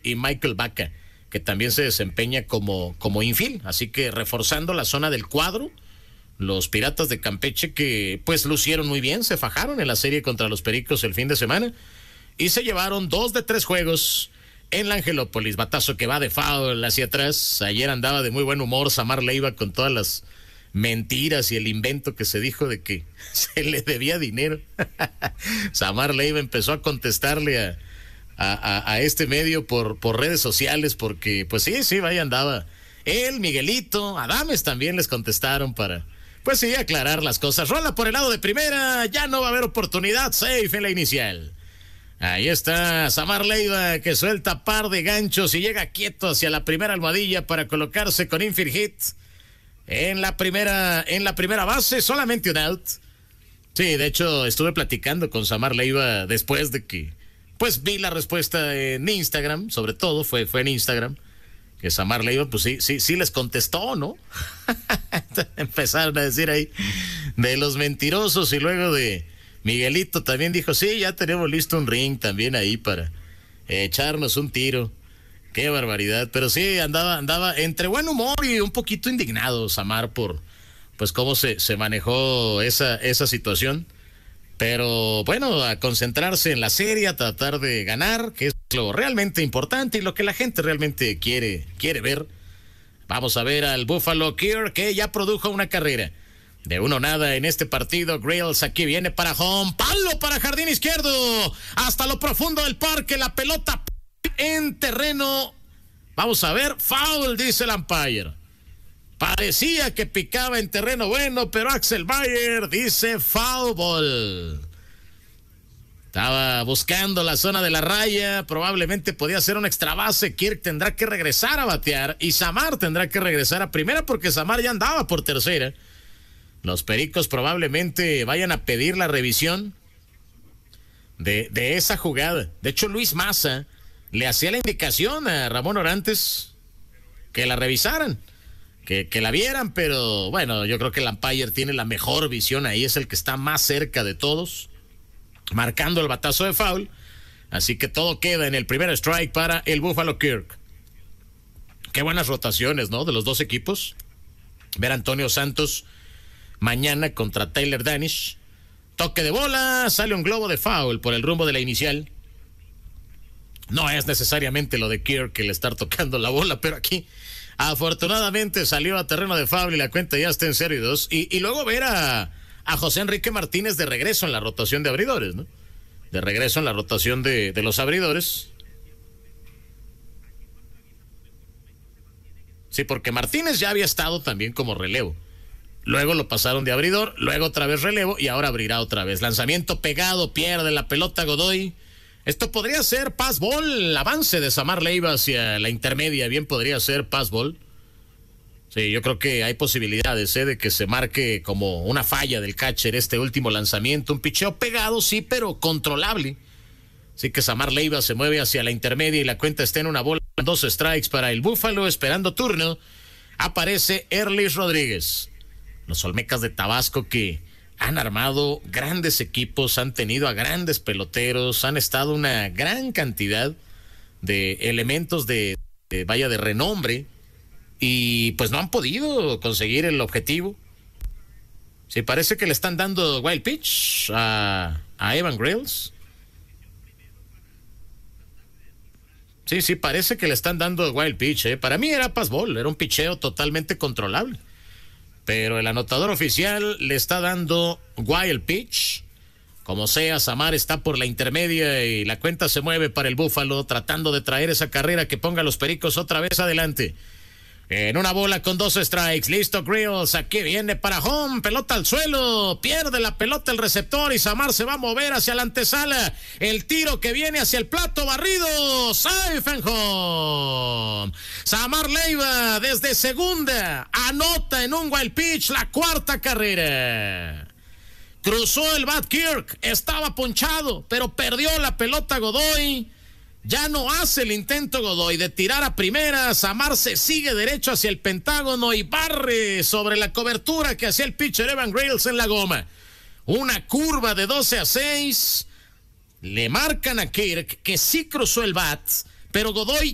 y Michael Baca, que también se desempeña como infield, así que reforzando la zona del cuadro, los Piratas de Campeche que pues lucieron muy bien, se fajaron en la serie contra los Pericos el fin de semana y se llevaron 2 de 3 juegos en la Angelópolis. Batazo que va de foul hacia atrás. Ayer andaba de muy buen humor Samar Leiva con todas las mentiras y el invento que se dijo de que se le debía dinero. Samar Leiva empezó a contestarle a este medio por redes sociales porque pues sí, vaya andaba. Él, Miguelito, Adames también les contestaron para pues sí aclarar las cosas. Rola por el lado de primera, ya no va a haber oportunidad, safe en la inicial. Ahí está Samar Leiva que suelta par de ganchos y llega quieto hacia la primera almohadilla para colocarse con infield hit. En la primera base, solamente un out. Sí, de hecho estuve platicando con Samar Leiva después de que pues vi la respuesta en Instagram, sobre todo fue en Instagram, que Samar Leiva pues sí les contestó, ¿no? Empezaron a decir ahí de los mentirosos y luego de Miguelito también dijo, sí, ya tenemos listo un ring también ahí para echarnos un tiro. Qué barbaridad, pero sí, andaba entre buen humor y un poquito indignado Samar por pues cómo se manejó esa situación. Pero bueno, a concentrarse en la serie, a tratar de ganar, que es lo realmente importante y lo que la gente realmente quiere ver. Vamos a ver al Buffalo Kirk, que ya produjo una carrera. De 1-0 en este partido, Grills aquí viene para home, palo para jardín izquierdo, hasta lo profundo del parque, la pelota en terreno. Vamos a ver, foul, dice el umpire. Parecía que picaba en terreno bueno, pero Axel Bayer dice foul ball. Estaba buscando la zona de la raya, probablemente podía ser un extra base. Kirk tendrá que regresar a batear y Samar tendrá que regresar a primera porque Samar ya andaba por tercera. Los Pericos probablemente vayan a pedir la revisión de esa jugada. De hecho, Luis Maza le hacía la indicación a Ramón Orantes que la revisaran, que la vieran, pero bueno, yo creo que el umpire tiene la mejor visión ahí, es el que está más cerca de todos, marcando el batazo de foul. Así que todo queda en el primer strike para el Buffalo Kirk. Qué buenas rotaciones, ¿no? De los dos equipos. Ver a Antonio Santos mañana contra Tyler Danish. Toque de bola, sale un globo de foul por el rumbo de la inicial. No es necesariamente lo de Kirk el estar tocando la bola, pero aquí afortunadamente salió a terreno de foul y la cuenta ya está en 0-2. Y luego ver a José Enrique Martínez de regreso en la rotación de abridores, ¿no? De regreso en la rotación de los abridores. Sí, porque Martínez ya había estado también como relevo. Luego lo pasaron de abridor, luego otra vez relevo y ahora abrirá otra vez. Lanzamiento pegado, pierde la pelota Godoy. Esto podría ser pass ball, el avance de Samar Leiva hacia la intermedia, bien podría ser pass ball. Sí, yo creo que hay posibilidades de que se marque como una falla del catcher este último lanzamiento. Un picheo pegado, sí, pero controlable. Así que Samar Leiva se mueve hacia la intermedia y la cuenta está en una bola. 2 strikes para el Búfalo, esperando turno. Aparece Erlis Rodríguez. Los Olmecas de Tabasco que han armado grandes equipos, han tenido a grandes peloteros, han estado una gran cantidad de elementos de renombre y pues no han podido conseguir el objetivo. Sí, parece que le están dando wild pitch a Evan Grills. Sí, parece que le están dando wild pitch. Para mí era pass ball, era un picheo totalmente controlable. Pero el anotador oficial le está dando wild pitch. Como sea, Samar está por la intermedia y la cuenta se mueve para el Búfalo, tratando de traer esa carrera que ponga a los Pericos otra vez adelante. En una bola con 2 strikes, listo Grills, aquí viene para home, pelota al suelo, pierde la pelota el receptor y Samar se va a mover hacia la antesala, el tiro que viene hacia el plato barrido, safe and home. Samar Leiva desde segunda, anota en un wild pitch la 4ª carrera. Cruzó el bat Kirk, estaba ponchado, pero perdió la pelota Godoy. Ya no hace el intento Godoy de tirar a primera. Samar se sigue derecho hacia el pentágono y barre sobre la cobertura que hacía el pitcher Evan Grills en la goma. Una curva de 12-6. Le marcan a Kirk que sí cruzó el bat, pero Godoy